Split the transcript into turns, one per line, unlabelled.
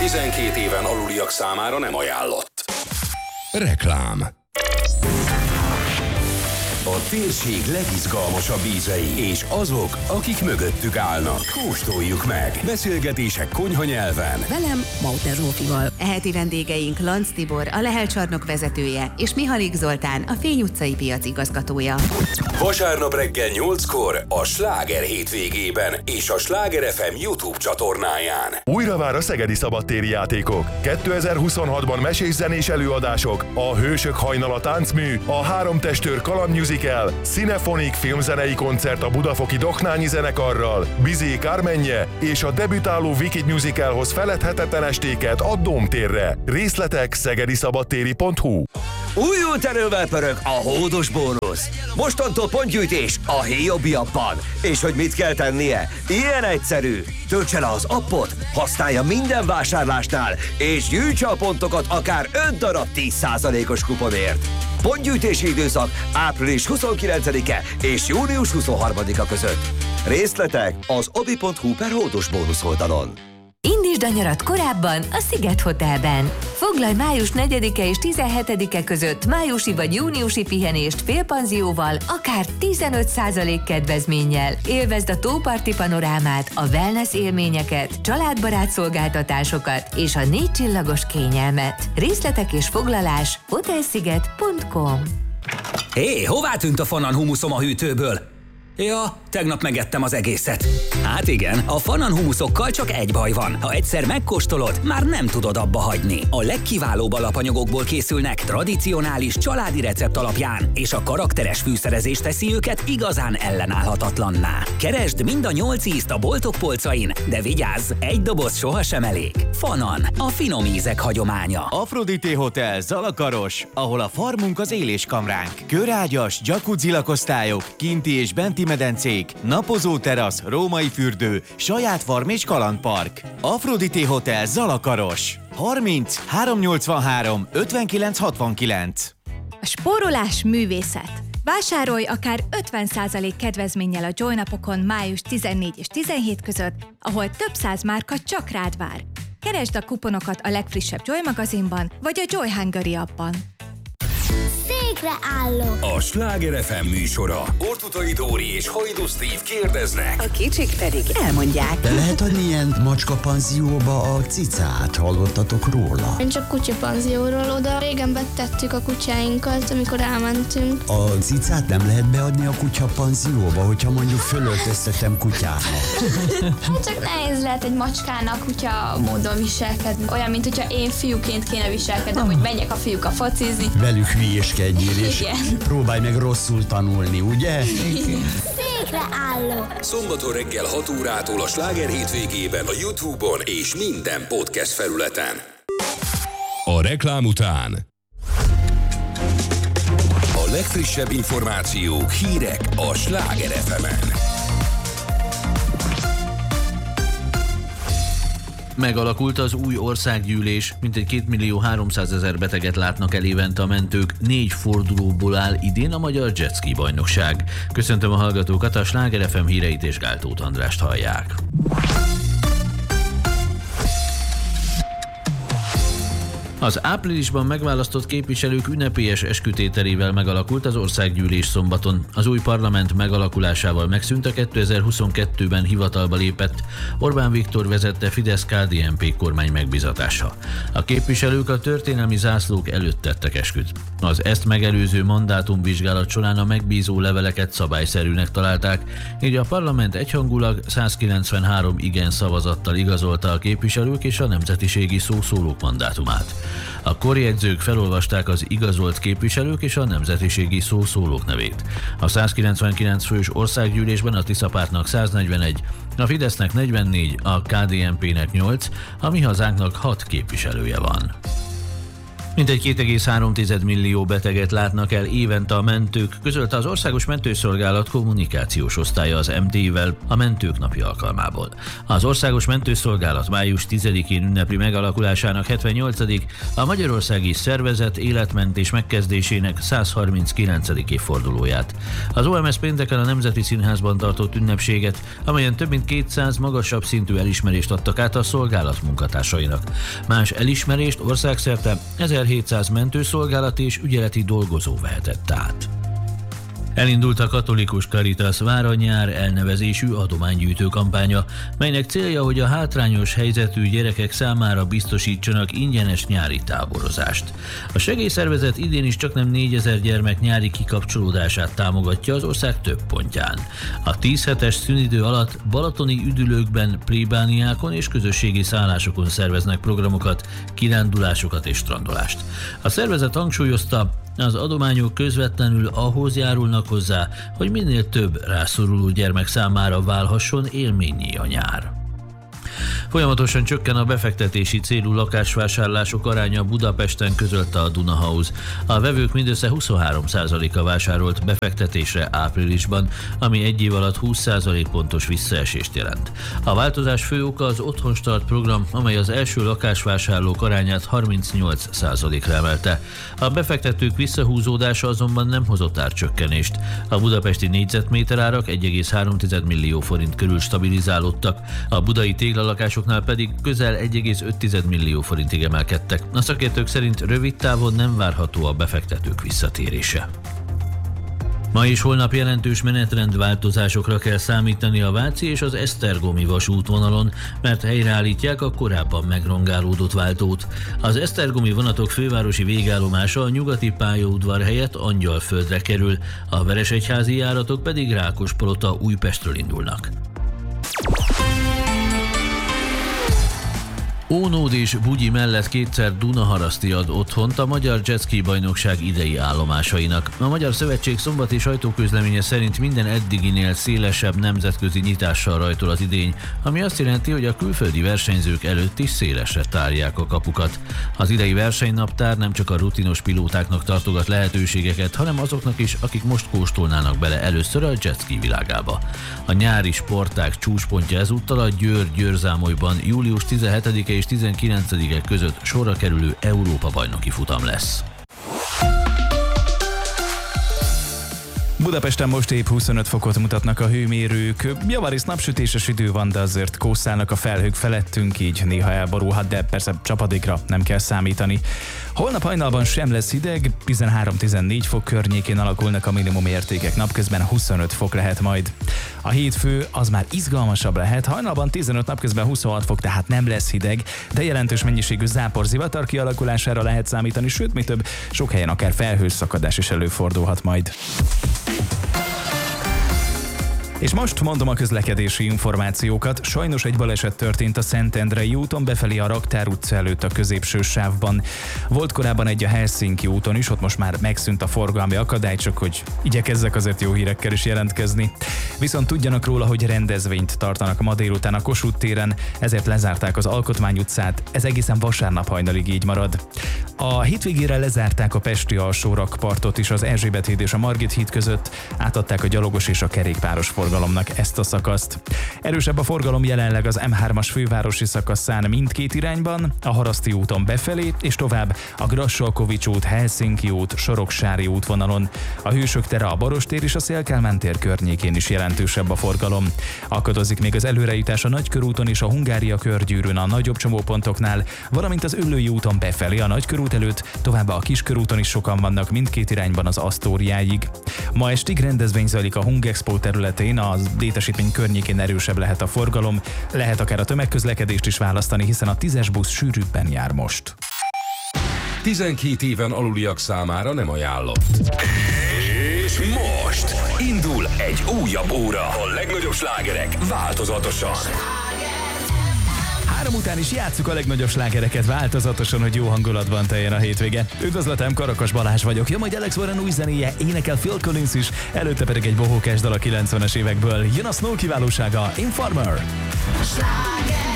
12 éven aluliak számára nem ajánlott. Reklám. A térség legizgalmasabb ízei, és azok, akik mögöttük állnak. Kóstoljuk meg. Beszélgetések konyhanyelven.
Velem, Mauter Zsófival. Heti vendégeink Lanc Tibor, a Lehel csarnok vezetője, és Mihalik Zoltán, a Fény utcai piac igazgatója.
Vasárnap reggel 8-kor a Sláger hétvégében és a Sláger FM YouTube csatornáján.
Újra vár a szegedi szabadtéri játékok. 2026-ban mesés-zenés előadások, a Hősök hajnala táncmű, a Három testőr kalandmusical, Cinefonik filmzenei koncert a Budafoki Doknányi zenekarral, Bizé Kármenje és a debütáló Wicked musicalhoz feledhetetlen estéket a Dómtérre. Részletek szegediszabadtéri.hu.
Újult erővel pörög a hódos bónusz. Mostantól pontgyűjtés a Héjobbi appban. És hogy mit kell tennie? Ilyen egyszerű. Töltse le az appot, használja minden vásárlásnál, és gyűjtse a pontokat akár 5 darab 10%-os kuponért. Pontgyűjtési időszak április 29-e és június 23-a között. Részletek az obi.hu/hódos bónusz oldalon.
Indítsd a nyarat korábban a Sziget Hotelben. Foglalj május 4-e és 17-e között májusi vagy júniusi pihenést félpanzióval, akár 15% kedvezménnyel. Élvezd a tóparti panorámát, a wellness élményeket, családbarát szolgáltatásokat és a 4 csillagos kényelmet. Részletek és foglalás hotelsziget.com.
Hé, hová tűnt a Fanan humuszom a hűtőből? Ja, tegnap megettem az egészet. Hát igen, a Fanan humuszokkal csak egy baj van. Ha egyszer megkóstolod, már nem tudod abba hagyni. A legkiválóbb alapanyagokból készülnek, tradicionális családi recept alapján, és a karakteres fűszerezés teszi őket igazán ellenállhatatlanná. Keresd mind a 8 ízt a boltok polcain, de vigyázz, egy doboz sohasem elég. Fanan, a finom ízek hagyománya.
Aphrodite Hotel Zalakaros, ahol a farmunk az éléskamránk. Körágyas, jacuzzi lakosztályok, kinti és benti medencék, napozó terasz, római fürdő, saját farm és kalandpark. Aphrodite Hotel Zalakaros. 30 383 59 69.
A spórolás művészet. Vásárolj akár 50% kedvezménnyel a Joy napokon május 14 és 17 között, ahol több száz márka csak rád vár. Keresd a kuponokat a legfrissebb Joy magazinban, vagy a Joy Hungary appban.
Székre állok!
A Sláger FM műsora. Ortutai Dóri és Hajdú Steve kérdeznek.
A kicsik pedig elmondják.
De lehet adni ilyen macskapanzióba a cicát? Hallottatok róla?
Én csak kutyapanzióról, oda régen betettük a kutyáinkat, amikor elmentünk.
A cicát nem lehet beadni a kutyapanzióba, hogyha mondjuk fölöltöztetem kutyának?
Csak nehéz lehet egy macskának kutya módon viselkedni. Olyan, mint hogyha én fiúként kéne viselkednem, hogy menjek a fiúkkal focizni.
Velük hülyéskedjél, és
igen.
Próbálj meg rosszul tanulni, ugye?
Igen. Székre állok!
Szombaton reggel 6 órától a Sláger hétvégében a YouTube-on és minden podcast felületen. A reklám után a legfrissebb információk, hírek a Sláger FM-en.
Megalakult az új országgyűlés, mintegy 2.300.000 beteget látnak el évente a mentők, 4 fordulóból áll idén a magyar jetski bajnokság. Köszöntöm a hallgatókat, a Sláger FM híreit és Gál Tóth Andrást hallják. Az áprilisban megválasztott képviselők ünnepélyes eskütételével megalakult az országgyűlés szombaton. Az új parlament megalakulásával megszűnt a 2022-ben hivatalba lépett Orbán Viktor vezette Fidesz-KDNP kormány megbizatása. A képviselők a történelmi zászlók előtt tettek esküt. Az ezt megelőző mandátumvizsgálat során a megbízó leveleket szabályszerűnek találták, így a parlament egyhangulag 193 igen szavazattal igazolta a képviselők és a nemzetiségi szószólók mandátumát. A korjegyzők felolvasták az igazolt képviselők és a nemzetiségi szószólók nevét. A 199 fős országgyűlésben a Tisza Pártnak 141, a Fidesznek 44, a KDNP-nek 8, a Mi Hazánknak 6 képviselője van. Mintegy 2,3 millió beteget látnak el évente a mentők, közölte az Országos Mentőszolgálat kommunikációs osztálya az MT-vel a Mentők Napja alkalmából. Az Országos Mentőszolgálat május 10-én ünnepli megalakulásának 78. a magyarországi szervezet életmentés megkezdésének 139. évfordulóját. Az OMS pénteken a Nemzeti Színházban tartott ünnepséget, amelyen több mint 200 magasabb szintű elismerést adtak át a szolgálat munkatársainak. Más elismerést országszerte 1700 mentőszolgálati és ügyeleti dolgozó vehetett át. Elindult a Katolikus Caritas Váranyár elnevezésű adománygyűjtő kampánya, melynek célja, hogy a hátrányos helyzetű gyerekek számára biztosítsanak ingyenes nyári táborozást. A segélyszervezet idén is csaknem 4000 gyermek nyári kikapcsolódását támogatja az ország több pontján. A 10 hetes szünidő alatt balatoni üdülőkben, plébániákon és közösségi szállásokon szerveznek programokat, kirándulásokat és strandolást. A szervezet hangsúlyozta, az adományok közvetlenül ahhoz járulnak hozzá, hogy minél több rászoruló gyermek számára válhasson élménnyé a nyár. Folyamatosan csökken a befektetési célú lakásvásárlások aránya Budapesten, közölte a Dunahouse. A vevők mindössze 23%-a vásárolt befektetésre áprilisban, ami egy év alatt 20% pontos visszaesést jelent. A változás fő oka az Otthonstart program, amely az első lakásvásárlók arányát 38%-ra emelte. A befektetők visszahúzódása azonban nem hozott árcsökkenést. A budapesti négyzetméterárak 1,3 millió forint körül stabilizálódtak, a budai téglalakásoknál pedig közel 1,5 millió forintig emelkedtek. A szakértők szerint rövid távon nem várható a befektetők visszatérése. Ma és holnap jelentős menetrendváltozásokra kell számítani a Váci és az esztergomi vasútvonalon, mert helyreállítják a korábban megrongálódott váltót. Az esztergomi vonatok fővárosi végállomása a nyugati pályaudvar helyett Angyalföldre kerül, a veresegyházi járatok pedig Rákospalota Újpestről indulnak. Ónód és Bugyi mellett kétszer Dunaharaszti ad otthont a Magyar Jetski bajnokság idei állomásainak. A Magyar Szövetség szombati sajtóközleménye szerint minden eddiginél szélesebb nemzetközi nyitással rajtol az idény, ami azt jelenti, hogy a külföldi versenyzők előtt is szélesre tárják a kapukat. Az idei versenynaptár nem csak a rutinos pilótáknak tartogat lehetőségeket, hanem azoknak is, akik most kóstolnának bele először a jetski világába. A nyári sportág csúcspontja ezúttal a Győr-Győrzámolyban július 17-e és 19-e között sorra kerülő Európa-bajnoki futam lesz.
Budapesten most épp 25 fokot mutatnak a hőmérők. Javarészt napsütéses idő van, de azért kószálnak a felhők felettünk, így néha elborulhat, de persze csapadékra nem kell számítani. Holnap hajnalban sem lesz hideg, 13-14 fok környékén alakulnak a minimum értékek, napközben 25 fok lehet majd. A hétfő az már izgalmasabb lehet, hajnalban 15, napközben 26 fok, tehát nem lesz hideg, de jelentős mennyiségű záporzivatar kialakulására lehet számítani, sőt, mi több, sok helyen akár felhőszakadás is előfordulhat majd. És most mondom a közlekedési információkat. Sajnos egy baleset történt a Szentendrei úton befelé a Raktár utca előtt a középső sávban. Volt korábban egy a Helsinki úton is, ott most már megszűnt a forgalmi akadály, csak hogy igyekezzek azért jó hírekkel is jelentkezni. Viszont tudjanak róla, hogy rendezvényt tartanak ma délután a Kossuth téren, ezért lezárták az Alkotmány utcát, ez egészen vasárnap hajnalig így marad. A hétvégére lezárták a pesti alsórakpartot is az Erzsébet híd és a Margit híd között, átadták a gyalogos és a kerékpáros forgalomnak ezt a szakaszt. Erősebb a forgalom jelenleg az M3-as fővárosi szakaszán mindkét irányban, a Haraszti úton befelé és tovább a Grassalkovics út, Helsinki út, Soroksári útvonalon. A Hősök tere, a Barostér és a Széll-Kálmán tér környékén is jelentősebb a forgalom. Akadozik még az előrejutás a Nagykörúton és a Hungária körgyűrűn a nagyobb csomópontoknál, valamint az Üllői úton befelé a Nagykörút előtt, továbbá a Kiskörúton is sokan vannak mindkét irányban az Asztóriáig. Ma estig rendezvény zajlik a Hungexpo területén, a létesítmény környékén erősebb lehet a forgalom, lehet akár a tömegközlekedést is választani, hiszen a 10-es busz sűrűbben jár most.
12 éven aluliak számára nem ajánlott. És most indul egy újabb óra. A legnagyobb slágerek változatosan.
3 után is játsszuk a legnagyobb slágereket változatosan, hogy jó hangulatban teljen a hétvége. Üdvözletem, Karakas Balázs vagyok. Jön majd Alex Warren új zenéje, énekel Phil Collins is, előtte pedig egy bohókás dal a 90-es évekből. Jön a Snow kiválósága, Informer. Sláger!